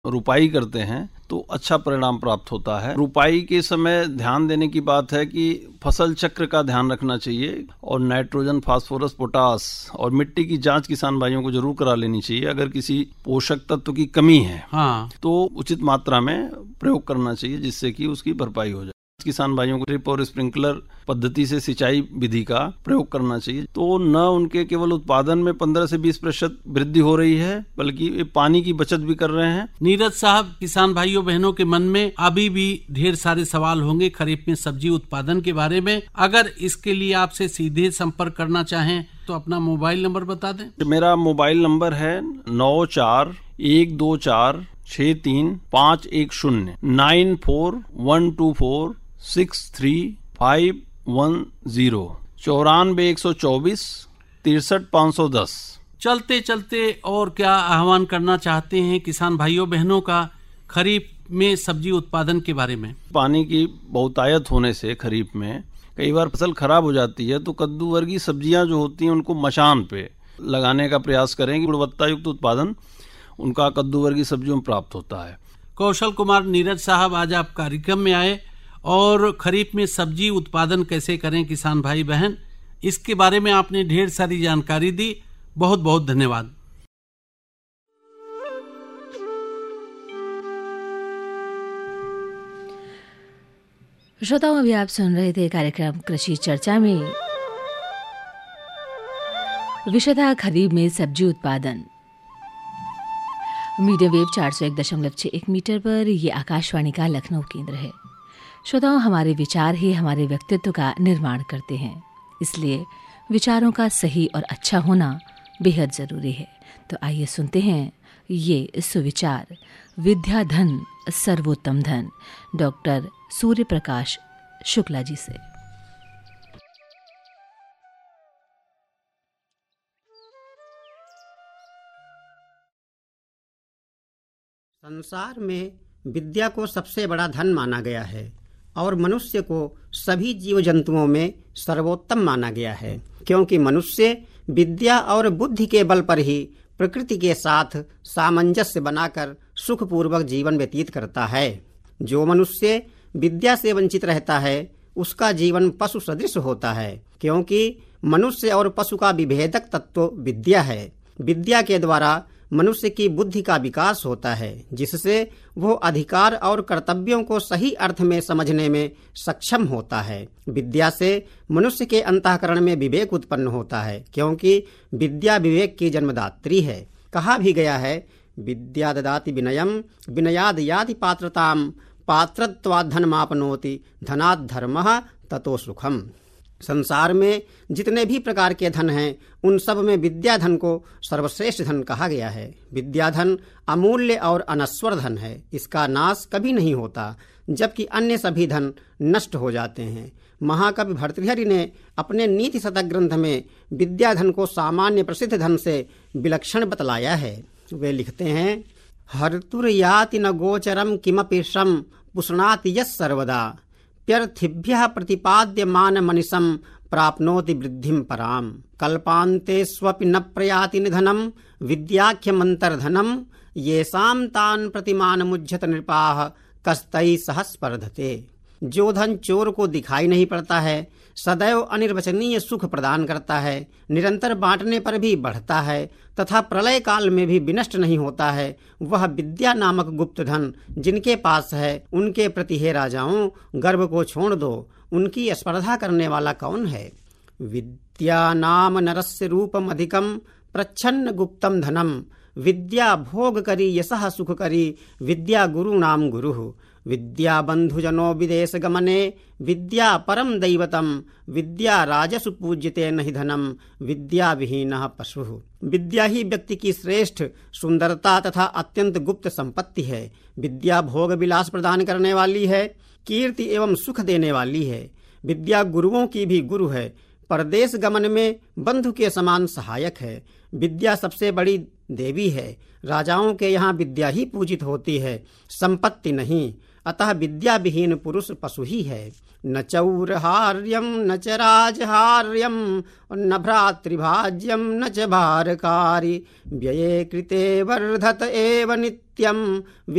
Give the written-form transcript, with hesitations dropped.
रुपाई करते हैं तो अच्छा परिणाम प्राप्त होता है। रुपाई के समय ध्यान देने की बात है कि फसल चक्र का ध्यान रखना चाहिए और नाइट्रोजन, फास्फोरस, पोटास और मिट्टी की जांच किसान भाइयों को जरूर करा लेनी चाहिए। अगर किसी पोषक तत्व की कमी है तो उचित मात्रा में प्रयोग करना चाहिए जिससे कि उसकी भरपाई हो जाए। किसान भाइयों को ड्रिप और स्प्रिंकलर पद्धति से सिंचाई विधि का प्रयोग करना चाहिए तो न उनके केवल उत्पादन में 15 से 20% वृद्धि हो रही है बल्कि वे पानी की बचत भी कर रहे हैं। नीरज साहब, किसान भाइयों बहनों के मन में अभी भी ढेर सारे सवाल होंगे खरीफ में सब्जी उत्पादन के बारे में। अगर इसके लिए आपसे सीधे संपर्क करना चाहें तो अपना मोबाइल नंबर बता दें। मेरा मोबाइल नंबर है 9412463510 9412463510 9412463510। चलते चलते और क्या आह्वान करना चाहते हैं किसान भाइयों बहनों का खरीफ में सब्जी उत्पादन के बारे में? पानी की बहुतायत होने से खरीफ में कई बार फसल खराब हो जाती है तो कद्दू वर्गीय सब्जियां जो होती हैं उनको मचान पे लगाने का प्रयास करें कि गुणवत्ता युक्त उत्पादन उनका कद्दू वर्गीय सब्जियों में प्राप्त होता है। कौशल कुमार नीरज साहब, आज आप कार्यक्रम में आए और खरीफ में सब्जी उत्पादन कैसे करें किसान भाई बहन, इसके बारे में आपने ढेर सारी जानकारी दी। बहुत बहुत धन्यवाद। श्रोताओं, अभी आप सुन रहे थे कार्यक्रम कृषि चर्चा में विषय था खरीफ में सब्जी उत्पादन। मीडियम वेव 401.61 मीटर पर ये आकाशवाणी का लखनऊ केंद्र है। श्रोताओं, हमारे विचार ही हमारे व्यक्तित्व का निर्माण करते हैं, इसलिए विचारों का सही और अच्छा होना बेहद जरूरी है। तो आइए सुनते हैं ये सुविचार विद्या धन सर्वोत्तम धन, डॉक्टर सूर्य प्रकाश शुक्ला जी से। संसार में विद्या को सबसे बड़ा धन माना गया है और मनुष्य को सभी जीव जंतुओं में सर्वोत्तम माना गया है, क्योंकि मनुष्य विद्या और बुद्धि के बल पर ही प्रकृति के साथ सामंजस्य बनाकर सुखपूर्वक जीवन व्यतीत करता है। जो मनुष्य विद्या से वंचित रहता है उसका जीवन पशु सदृश होता है, क्योंकि मनुष्य और पशु का विभेदक तत्व विद्या है। विद्या के द्वारा मनुष्य की बुद्धि का विकास होता है, जिससे वो अधिकार और कर्तव्यों को सही अर्थ में समझने में सक्षम होता है। विद्या से मनुष्य के अंतःकरण में विवेक उत्पन्न होता है, क्योंकि विद्या विवेक की जन्मदात्री है। कहा भी गया है, विद्या ददाति विनयम विनयाद याति पात्रताम पात्रत्वात् धनमापनोति धनात् धर्मः ततो सुखम। संसार में जितने भी प्रकार के धन हैं उन सब में विद्या धन को सर्वश्रेष्ठ धन कहा गया है। विद्या धन अमूल्य और अनश्वर धन है, इसका नाश कभी नहीं होता, जबकि अन्य सभी धन नष्ट हो जाते हैं। महाकवि भर्तृहरि ने अपने नीति शतक ग्रंथ में विद्या धन को सामान्य प्रसिद्ध धन से विलक्षण बतलाया है। वे लिखते हैं, हर्तुर्याति न गोचरम किमपि श्रम पुष्णाति यः सर्वदा प्यर्थिभ्यः प्रतिपाद्यमान मनिषं प्राप्नोति वृद्धिं पराम कल्पान्ते स्वपि न प्रयाति निधनम विद्याख्यमंतर्धनम येषां तान् प्रतिमान मुज्झत नृपाः कस्तै सह स्पर्धते। जो धन चोर को दिखाई नहीं पड़ता है, सदैव अनिर्वचनीय सुख प्रदान करता है, निरंतर बांटने पर भी बढ़ता है तथा प्रलय काल में भी विनष्ट नहीं होता है, वह विद्या नामक गुप्त धन जिनके पास है उनके प्रति हे राजाओं गर्व को छोड़ दो, उनकी स्पर्धा करने वाला कौन है। विद्या नाम नरस्य रूपम अधिकम प्रच्छन्न गुप्तम धनम विद्या भोग करी यशः सुख करी विद्या गुरु नाम गुरु विद्या बंधुजनो विदेश गमने विद्या परम दैवतम विद्या राजसु पूज्यते नहि धनम विद्या विहीनः पशुः। विद्या ही व्यक्ति की श्रेष्ठ सुंदरता तथा अत्यंत गुप्त संपत्ति है। विद्या भोग विलास प्रदान करने वाली है, कीर्ति एवं सुख देने वाली है। विद्या गुरुओं की भी गुरु है, परदेश गमन में बंधु के समान सहायक है। विद्या सबसे बड़ी देवी है, राजाओं के यहाँ विद्या ही पूजित होती है, संपत्ति नहीं। अतः विद्या विहीन पुरुष पशु ही है। न चौरहार्यम न च राजहार्यम न भ्रातृभाज्यम न च भारकारी व्यये कृते वर्धत एव नित्यम